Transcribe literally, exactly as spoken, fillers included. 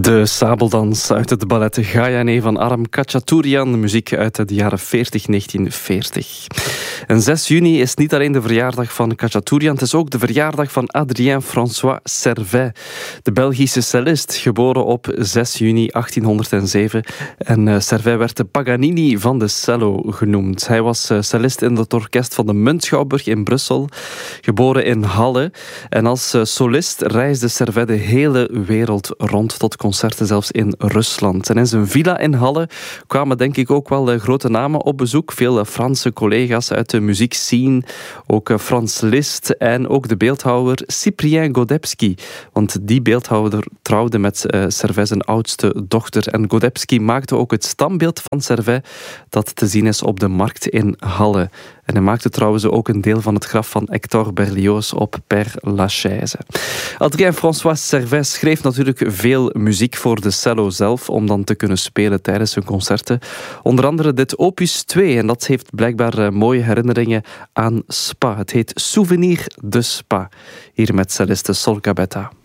De sabeldans uit het ballet Gayane van Aram Khachaturian, muziek uit de jaren veertig, negentien veertig. En zes juni is niet alleen de verjaardag van Khachaturian, het is ook de verjaardag van Adrien François Servais, de Belgische cellist, geboren op zes juni achttienhonderdzeven. En uh, Servais werd de Paganini van de cello genoemd. Hij was uh, cellist in het orkest van de Muntschouwburg in Brussel, geboren in Halle. En als uh, solist reisde Servais de hele wereld rond, tot concerten zelfs in Rusland. En in zijn villa in Halle kwamen denk ik ook wel grote namen op bezoek. Veel Franse collega's uit de muziekscene. Ook Frans Liszt en ook de beeldhouwer Cyprien Godebski. Want die beeldhouwer trouwde met uh, Servais zijn oudste dochter. En Godebski maakte ook het standbeeld van Servais dat te zien is op de markt in Halle. En hij maakte trouwens ook een deel van het graf van Hector Berlioz op Père Lachaise. Adrien François Servais schreef natuurlijk veel muziek voor de cello zelf, om dan te kunnen spelen tijdens zijn concerten. Onder andere dit opus twee, en dat heeft blijkbaar uh, mooie herinneringen aan Spa. Het heet Souvenir de Spa. Hier met celliste Sol Gabetta.